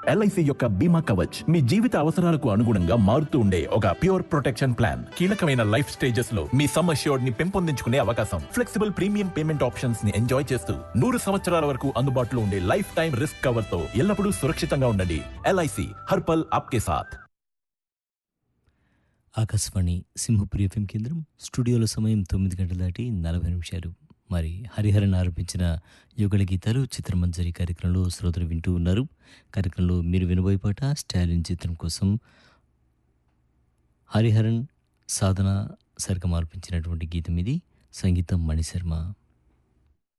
LIC యొక్క బీమా కవచ్ మీ జీవిత అవసరాలకు అనుగుణంగా మారుతూ ఉండే ఒక ప్యూర్ ప్రొటెక్షన్ ప్లాన్. కీలకమైన లైఫ్ స్టేజెస్ లో మీ సమ్ అష్యూర్డ్ ని పెంపొందించుకునే అవకాశం, ఫ్లెక్సిబుల్ ప్రీమియం పేమెంట్ ఆప్షన్స్ ని ఎంజాయ్ చేస్తూ 100 సంవత్సరాల వరకు అందుబాటులో ఉండే లైఫ్ టైం రిస్క్ కవర్ తో ఎల్లప్పుడూ సురక్షితంగా ఉండండి. ఎల్ఐసి హర్పల్ ఆప్కే సాథ్. ఆకాశవాణి సింహపురి ఎఫ్ఎం కేంద్రం. స్టూడియోలో సమయం 9 గంటల దాటి 40 నిమిషాలు. మరి హరిహరన్ ఆరోపించిన యుగళ గీతాలు చిత్రమంజరి కార్యక్రమంలో శ్రోతలు వింటూ ఉన్నారు. కార్యక్రమంలో మీరు వినబోయే పాట స్టాలిన్ చిత్రం కోసం హరిహరన్ సాధన సర్గం ఆరోపించినటువంటి గీతం ఇది. సంగీతం మణిశర్మ.